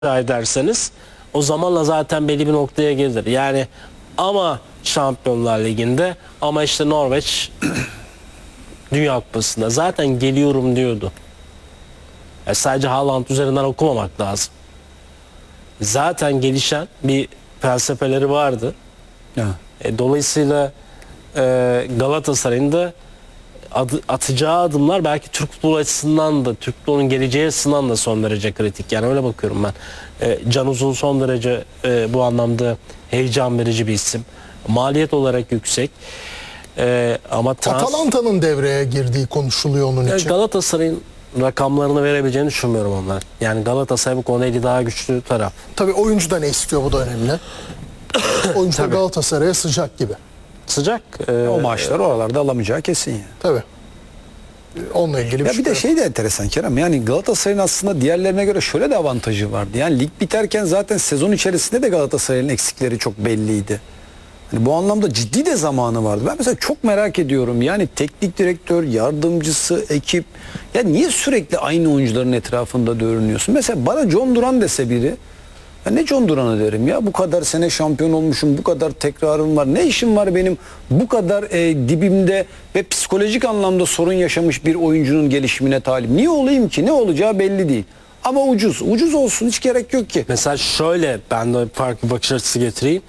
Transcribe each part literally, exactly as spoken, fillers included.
ederseniz o zamanla zaten belli bir noktaya gelir. Yani ama Şampiyonlar Ligi'nde ama işte Norveç Dünya Kupası'nda zaten geliyorum diyordu. Yani sadece Haaland üzerinden okumamak lazım. Zaten gelişen bir felsefeleri vardı. Ya. E, dolayısıyla e, Galatasaray'ın da adı, atacağı adımlar belki Türk futbolu açısından da, Türk futbolunun geleceği açısından da son derece kritik. Yani öyle bakıyorum ben. E, Can Uzun son derece e, bu anlamda heyecan verici bir isim. Maliyet olarak yüksek. E, ama trans... Atalanta'nın devreye girdiği konuşuluyor onun Yani için. Galatasaray'ın rakamlarını verebileceğini düşünmüyorum onlar. Yani Galatasaray bu konuda eli daha güçlü taraf. Tabii oyuncu da ne istiyor, bu da önemli. Oyuncu da Galatasaray'a sıcak gibi. Sıcak. E, O maaşları oralarda alamayacağı kesin yani. Tabii. Onunla ilgili bir Ya bir de şey şey de enteresan Kerem. Yani Galatasaray'ın aslında diğerlerine göre şöyle de avantajı vardı. Yani lig biterken zaten sezon içerisinde de Galatasaray'ın eksikleri çok belliydi. Hani bu anlamda ciddi de zamanı vardı. Ben mesela çok merak ediyorum. Yani teknik direktör, yardımcısı, ekip. Ya niye sürekli aynı oyuncuların etrafında dönüyorsun? Mesela bana John Duran dese biri. Ya ne John Duran'ı derim ya, bu kadar sene şampiyon olmuşum, bu kadar tekrarım var, ne işim var benim bu kadar e, dibimde ve psikolojik anlamda sorun yaşamış bir oyuncunun gelişimine talip. Niye olayım ki, ne olacağı belli değil. Ama ucuz, ucuz olsun, hiç gerek yok ki. Mesela şöyle ben de farklı bakış açısı getireyim.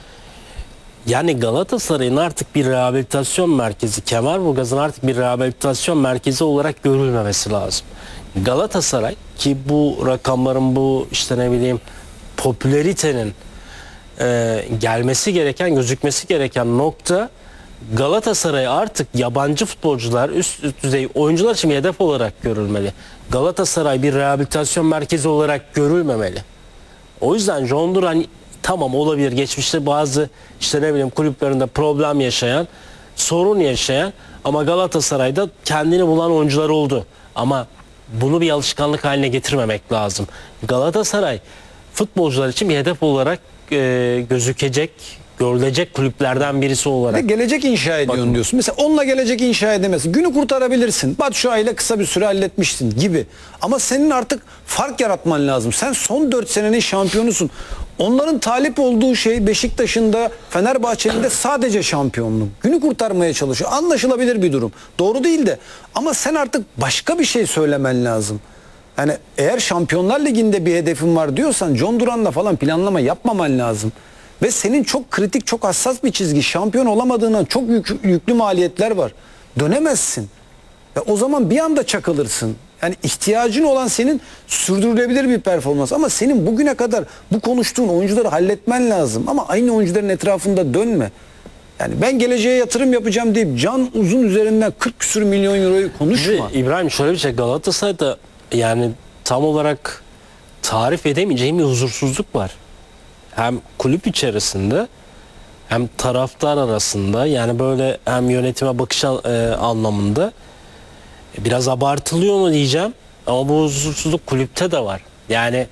Yani Galatasaray'ın artık bir rehabilitasyon merkezi, Kemerburgaz'ın artık bir rehabilitasyon merkezi olarak görülmemesi lazım. Galatasaray ki bu rakamların, bu işte ne bileyim popülaritenin e, gelmesi gereken, gözükmesi gereken nokta, Galatasaray artık yabancı futbolcular, üst, üst düzey oyuncular için bir hedef olarak görülmeli. Galatasaray bir rehabilitasyon merkezi olarak görülmemeli. O yüzden John Duran tamam olabilir, geçmişte bazı işte ne bileyim kulüplerinde problem yaşayan, sorun yaşayan ama Galatasaray'da kendini bulan oyuncular oldu. Ama bunu bir alışkanlık haline getirmemek lazım. Galatasaray futbolcular için bir hedef olarak e, gözükecek, görülecek kulüplerden birisi olarak. Ve gelecek inşa ediyorsun Bakın. diyorsun. Mesela onunla gelecek inşa edemezsin. Günü kurtarabilirsin. Batshuayi'yle kısa bir süre halletmiştin gibi. Ama senin artık fark yaratman lazım. Sen son dört senenin şampiyonusun. Onların talip olduğu şey Beşiktaş'ın da Fenerbahçe'nin de sadece şampiyonluk. Günü kurtarmaya çalışıyor. Anlaşılabilir bir durum. Doğru değil de. Ama sen artık başka bir şey söylemen lazım. Yani eğer Şampiyonlar Ligi'nde bir hedefin var diyorsan John Duran'la falan planlama yapmaman lazım. Ve senin çok kritik, çok hassas bir çizgi. Şampiyon olamadığına çok yük, yüklü maliyetler var. Dönemezsin. Ve o zaman bir anda çakılırsın. Yani ihtiyacın olan senin sürdürülebilir bir performans. Ama senin bugüne kadar bu konuştuğun oyuncuları halletmen lazım. Ama aynı oyuncuların etrafında dönme. Yani ben geleceğe yatırım yapacağım deyip Can Uzun üzerinden kırk küsur milyon euroyu konuşma. Ve İbrahim şöyle bir şey, Galatasaray'da yani tam olarak tarif edemeyeceğim bir huzursuzluk var. Hem kulüp içerisinde hem taraftar arasında, yani böyle hem yönetime bakış e, anlamında biraz abartılıyor mu diyeceğim ama bu huzursuzluk kulüpte de var. Yani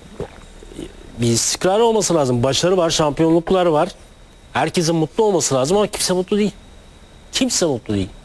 bir istikrar olması lazım. Başarı var, şampiyonluklar var. Herkesin mutlu olması lazım ama kimse mutlu değil. Kimse mutlu değil.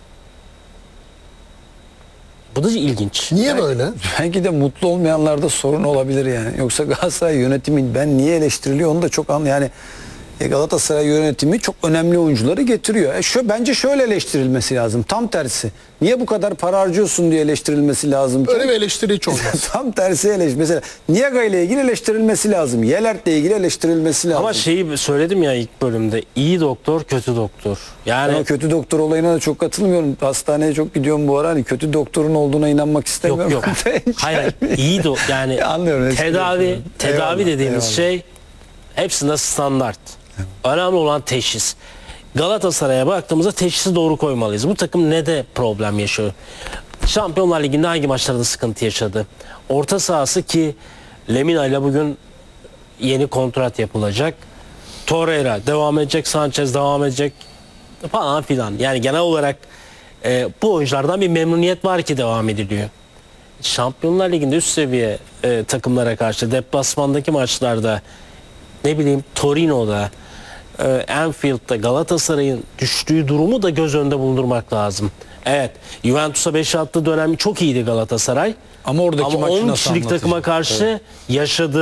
Bu da ilginç. Niye böyle? Belki de mutlu olmayanlarda sorun olabilir yani. Yoksa Galatasaray yönetimi ben niye eleştiriliyor onu da çok an yani Galatasaray yönetimi çok önemli oyuncuları getiriyor. E şu bence şöyle eleştirilmesi lazım. Tam tersi. Niye bu kadar para harcıyorsun diye eleştirilmesi lazım. Öyle bir eleştiri hiç olmaz. Tam tersi eleştirilmesi. Mesela Niaga ile ilgili eleştirilmesi lazım. Yelert'le ilgili eleştirilmesi lazım. Ama şeyi söyledim ya ilk bölümde. İyi doktor, kötü doktor. Yani Ama kötü doktor olayına da çok katılmıyorum. Hastaneye çok gidiyorum bu ara. Hani kötü doktorun olduğuna inanmak istemiyorum. yok yok. Hayır, hayır. iyi do yani Ya anlıyorum, tedavi eyvallah, tedavi dediğimiz eyvallah. şey hepsinde standart. Önemli olan teşhis. Galatasaray'a baktığımızda teşhisi doğru koymalıyız. Bu takım ne de problem yaşıyor? Şampiyonlar Ligi'nde hangi maçlarda sıkıntı yaşadı? Orta sahası ki Lemina ile bugün yeni kontrat yapılacak. Torreira devam edecek, Sanchez devam edecek falan filan. Yani genel olarak e, bu oyunculardan bir memnuniyet var ki devam ediliyor. Şampiyonlar Ligi'nde üst seviye e, takımlara karşı deplasmandaki maçlarda, ne bileyim Torino'da, e, Anfield'da Galatasaray'ın düştüğü durumu da göz önünde bulundurmak lazım. Evet. Juventus'a beş attığı dönem çok iyiydi Galatasaray. Ama oradaki Ama maçı on nasıl kişilik takıma anlatacak? karşı yaşadığı